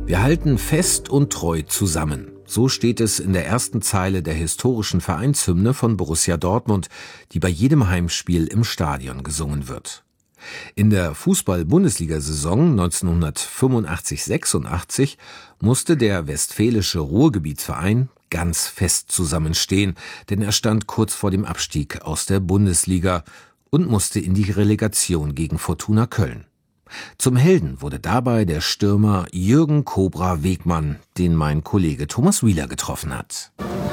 Wir halten fest und treu zusammen. So steht es in der ersten Zeile der historischen Vereinshymne von Borussia Dortmund, die bei jedem Heimspiel im Stadion gesungen wird. In der Fußball-Bundesliga-Saison 1985/86 musste der Westfälische Ruhrgebietsverein ganz fest zusammenstehen, denn er stand kurz vor dem Abstieg aus der Bundesliga und musste in die Relegation gegen Fortuna Köln. Zum Helden wurde dabei der Stürmer Jürgen »Cobra« Wegmann, den mein Kollege Thomas Wieler getroffen hat.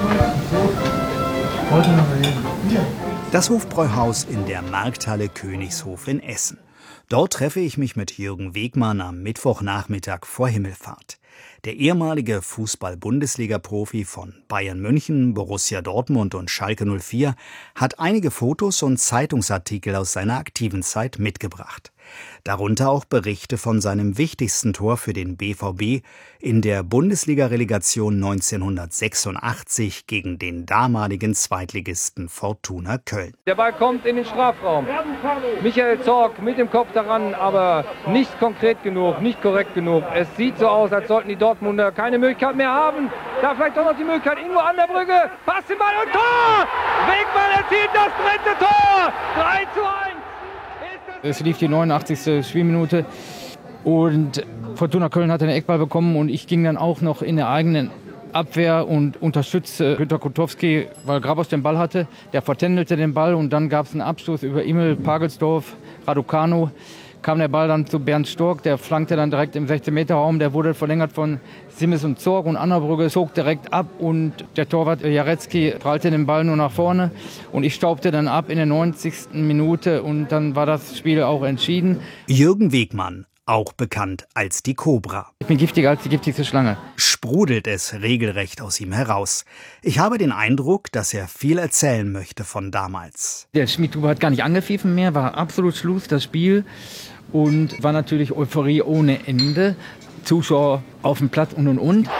Das Hofbräuhaus in der Markthalle Königshof in Essen. Dort treffe ich mich mit Jürgen Wegmann am Mittwochnachmittag vor Himmelfahrt. Der ehemalige Fußball-Bundesliga-Profi von Bayern München, Borussia Dortmund und Schalke 04 hat einige Fotos und Zeitungsartikel aus seiner aktiven Zeit mitgebracht. Darunter auch Berichte von seinem wichtigsten Tor für den BVB in der Bundesliga-Relegation 1986 gegen den damaligen Zweitligisten Fortuna Köln. Der Ball kommt in den Strafraum. Michael Zorc mit dem Kopf daran, aber nicht konkret genug, nicht korrekt genug. Es sieht so aus, als sollten die Dortmunder keine Möglichkeit mehr haben. Da vielleicht doch noch die Möglichkeit, irgendwo an der Brücke. Passt den Ball und Tor! Wegmann erzielt das dritte Tor! 3:1. Es lief die 89. Spielminute und Fortuna Köln hatte einen Eckball bekommen und ich ging dann auch noch in der eigenen Abwehr und unterstützte Günter Kutowski, weil Grabosch den Ball hatte. Der vertändelte den Ball und dann gab es einen Abstoß über Imel, Pagelsdorf, Raducanu. Kam der Ball dann zu Bernd Stork, der flankte dann direkt im 16-Meter-Raum. Der wurde verlängert von Simmes und Zorc und Annerbrügge zog direkt ab und der Torwart Jarecki prallte den Ball nur nach vorne. Und ich staubte dann ab in der 90. Minute und dann war das Spiel auch entschieden. Jürgen Wegmann, auch bekannt als die Cobra. Ich bin giftiger als die giftigste Schlange. Sprudelt es regelrecht aus ihm heraus. Ich habe den Eindruck, dass er viel erzählen möchte von damals. Der Schmidhuber hat gar nicht angepfiffen mehr, war absolut Schluss, das Spiel. Und war natürlich Euphorie ohne Ende. Zuschauer auf dem Platz und.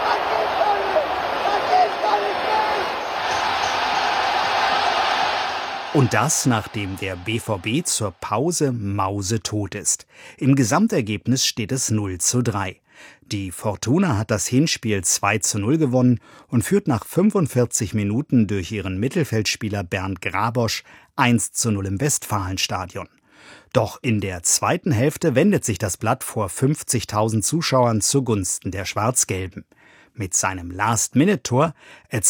Und das, nachdem der BVB zur Pause mausetot ist. Im Gesamtergebnis steht es 0:3. Die Fortuna hat das Hinspiel 2:0 gewonnen und führt nach 45 Minuten durch ihren Mittelfeldspieler Bernd Grabosch 1:0 im Westfalenstadion. Doch in der zweiten Hälfte wendet sich das Blatt vor 50.000 Zuschauern zugunsten der Schwarz-Gelben. Mit seinem Last-Minute-Tor